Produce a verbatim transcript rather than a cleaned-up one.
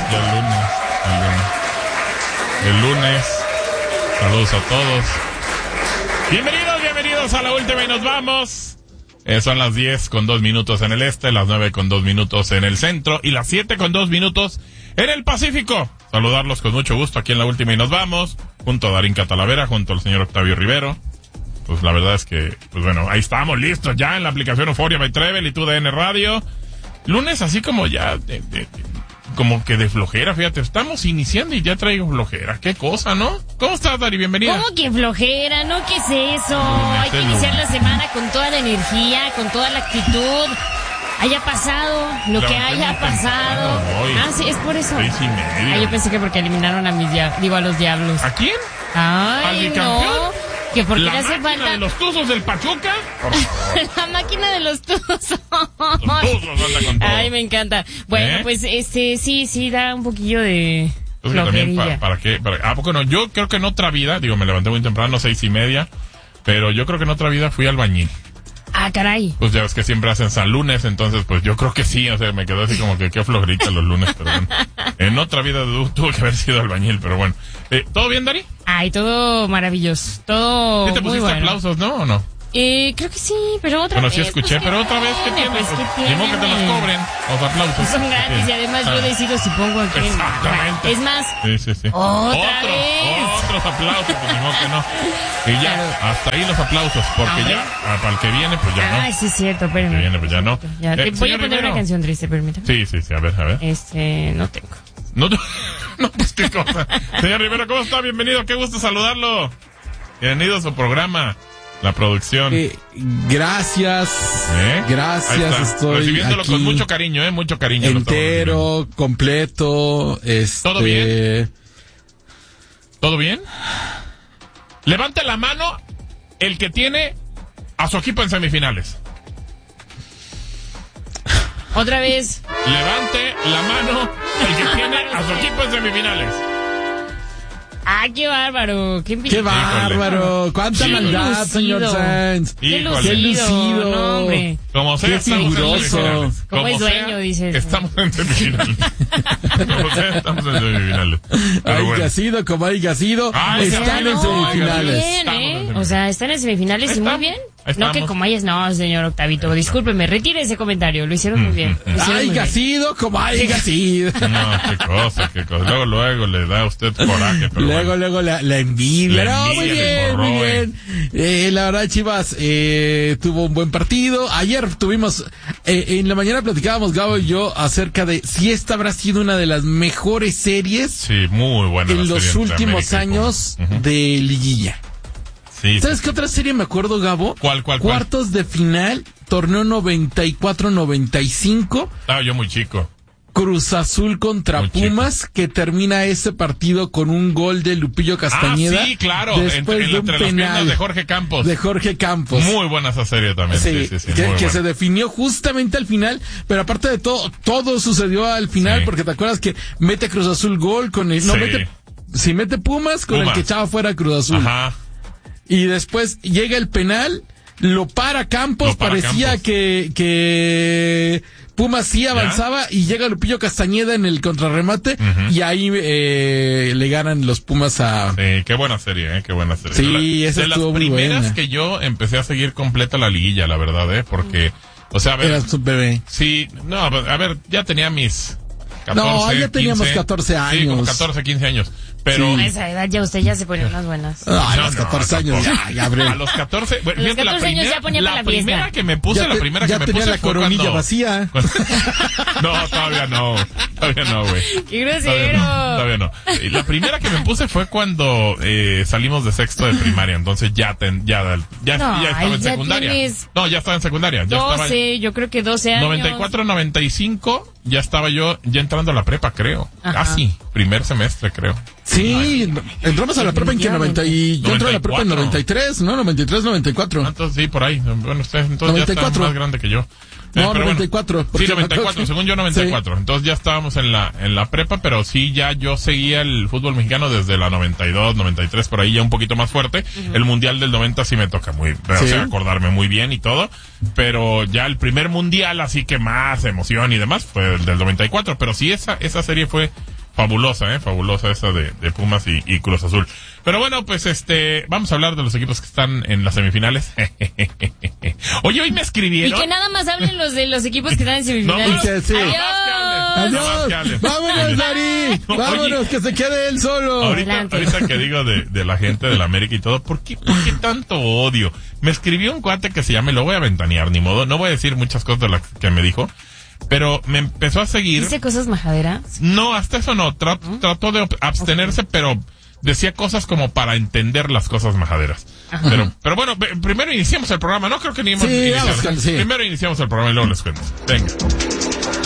Ya el lunes, el lunes. El lunes. Saludos a todos. Bienvenidos, bienvenidos a la última y nos vamos. Eh, son las diez con dos minutos en el este, las nueve con dos minutos en el centro y las siete con dos minutos en el Pacífico. Saludarlos con mucho gusto aquí en la última y nos vamos. Junto a Darín Catalavera, junto al señor Octavio Rivero. Pues la verdad es que, pues bueno, ahí estamos listos ya en la aplicación Euforia by Travel y tu D N Radio. Lunes así como ya de, de, de, como que de flojera, fíjate, estamos iniciando y ya traigo flojera, qué cosa, ¿no? ¿Cómo estás, Dari? Bienvenida. ¿Cómo que flojera? ¿No? ¿Qué es eso? Lunes, hay que iniciar lunes. La semana con toda la energía, con toda la actitud. Haya pasado lo no, que haya pasado. Ah, sí, es por eso. Seis y media. Ah, yo pensé que porque eliminaron a mis dia- digo a los diablos. ¿A quién? Ay, ¿Al no. Que porque la le hace máquina falta de los tuzos del Pachuca. La máquina de los tuzos. Los tuzos anda con todo. Ay, me encanta. Bueno, ¿eh? Pues este sí, sí da un poquillo de pues también para, para qué, para, ¿a poco no? Yo creo que en otra vida, digo, me levanté muy temprano, seis y media, pero yo creo que en otra vida fui albañil. Ah, caray. Pues ya ves que siempre hacen San Lunes, entonces pues yo creo que sí, o sea, me quedó así como que qué flojerita los lunes, pero bueno. En otra vida tu, tuvo que haber sido albañil, pero bueno. Eh, ¿Todo bien, Dari? Ay, todo maravilloso, todo ¿Sí te pusiste muy bueno. aplausos, no o no? Eh, creo que sí, pero otra bueno, vez. Bueno, sí escuché, pues, pero otra vez, ¿qué tienes? Pues, ¿qué Ni modo que te los cobren, los aplausos. Son gratis y además ah. yo decido si pongo aquí. Exactamente. Es más, sí, sí, sí. otra Otros, vez. otros aplausos, pues ni modo que no. Y ya, claro. Hasta ahí los aplausos, porque ya, ah, para el que viene, pues ya no. Ah, sí, es cierto, espérame. Que viene, pues ya no. Ya, eh, voy a poner Rivero. una canción triste, permítame. Sí, sí, sí, a ver, a ver. Este, no tengo. No, no, pues qué cosa. Señor Rivero, ¿cómo está? Bienvenido, qué gusto saludarlo. Bienvenido a su programa, la producción. Eh, gracias, ¿Eh? gracias, estoy recibiéndolo aquí con mucho cariño, eh, mucho cariño. entero, completo, este... ¿Todo bien? ¿Todo bien? Levante la mano el que tiene a su equipo en semifinales. Otra vez. Levante la mano el que tiene a su equipo en semifinales. ¡Ah, qué bárbaro! ¡Qué, ¡Qué bárbaro! ¡Cuánta sí, maldad, señor Sainz! ¡Qué lucido! ¡Qué lucido! No, hombre. Como sea, ¡Qué figuroso! Como, Como es dueño, sea, dices. Estamos en semifinales. Como sea, estamos en semifinales. Haya bueno. sido como haya sido, Ay, están no, en no, semifinales. Bien, ¿eh? O sea, están en semifinales y muy bien. No que como hayas, no, señor Octavito, discúlpeme, retire ese comentario, lo hicieron muy bien. Haya sido como haya sido. No, qué cosa, qué cosa. Luego, luego le da a usted coraje. Pero luego, bueno. luego la, la envidia. La no, envidia muy bien, muy bien. Eh, la verdad, Chivas eh, tuvo un buen partido. Ayer tuvimos, eh, en la mañana platicábamos Gabo y yo acerca de si esta habrá sido una de las mejores series. Sí, muy buena. En los últimos años uh-huh. de liguilla. Sí, ¿Sabes sí. qué otra serie me acuerdo, Gabo? ¿Cuál, cuál, cuál? Cuartos de final, torneo noventa y cuatro noventa y cinco. Estaba yo muy chico. Cruz Azul contra muy Pumas, chico. Que termina ese partido con un gol de Lupillo Castañeda. Ah, sí, claro. Después entre, de un entre penal las piernas de Jorge Campos. De Jorge Campos. Muy buena esa serie también. Sí, sí, sí. sí que, muy que buena. se definió justamente al final, pero aparte de todo, todo sucedió al final, sí. Porque te acuerdas que mete Cruz Azul gol con el, no sí. mete, si mete Pumas con Pumas. El que echaba fuera Cruz Azul. Ajá. Y después llega el penal, lo para Campos, lo para parecía Campos. que, que Pumas sí avanzaba, ¿ya? Y llega Lupillo Castañeda en el contrarremate, uh-huh. Y ahí eh, le ganan los Pumas a... Sí, qué buena serie, eh, qué buena serie. Sí, esa de estuvo muy buena. De las primeras que yo empecé a seguir completa la liguilla, la verdad, eh, porque, o sea, a ver... Eras un bebé. Sí, no, a ver, ya tenía mis... catorce, no, ya teníamos quince, catorce años. Sí, como catorce, quince años. Pero sí. A esa edad ya usted ya se ponía unas buenas. No, a los catorce no, años ya, ya abrió. A los catorce, bueno, a los catorce la primera, años ya ponía la para la primera fiesta. que me puse, ya la primera te, que me tenía puse la fue coronilla cuando, vacía. Cuando, no, todavía no, todavía no, güey. ¡Qué grosero! Todavía no, todavía no. La primera que me puse fue cuando eh, salimos de sexto de primaria, entonces ya ten, ya, ya, no, ya estaba en ya secundaria. Tienes No, ya estaba en secundaria. Ya doce, estaba, yo creo que doce años. noventa y cuatro, noventa y cinco, ya estaba yo ya entrando a la prepa, creo. Ajá. Casi, primer semestre, creo. Sí, entramos a la prepa en que noventa y yo entré a la prepa en noventa y tres, ¿no? noventa y tres, noventa y cuatro. Ah, entonces sí, por ahí. Bueno, usted entonces noventa y cuatro. Ya está más grande que yo. Eh, no, pero noventa y cuatro. Bueno, sí, noventa y cuatro, que... según yo noventa y cuatro. Sí. Entonces ya estábamos en la en la prepa, pero sí ya yo seguía el fútbol mexicano desde la noventa y dos, noventa y tres, por ahí ya un poquito más fuerte. Uh-huh. El mundial del noventa sí me toca muy, sí. O sea, acordarme muy bien y todo, pero ya el primer mundial así que más emoción y demás fue el del noventa y cuatro, pero sí esa esa serie fue fabulosa, eh, fabulosa esa de, de Pumas y, y Cruz Azul. Pero bueno, pues este, vamos a hablar de los equipos que están en las semifinales. Oye, hoy me escribieron. Y que nada más hablen los de los equipos que están en semifinales. No, que sí. Adiós. Adiós. Vámonos, Dari. Vámonos, oye, que se quede él solo. Ahorita, ahorita que digo de, de la gente de la América y todo, ¿por qué, ¿por qué tanto odio? Me escribió un cuate que se llama, lo voy a ventanear, ni modo, no voy a decir muchas cosas de las que me dijo, pero me empezó a seguir. ¿Dice cosas majaderas? No, hasta eso no, Trat, ¿Mm? trató de abstenerse, okay, pero decía cosas como para entender las cosas majaderas. Ajá. Pero, pero bueno, primero iniciamos el programa, no creo que ni hemos sí, iniciado. Vamos, sí. Primero iniciamos el programa y luego les cuento. Venga.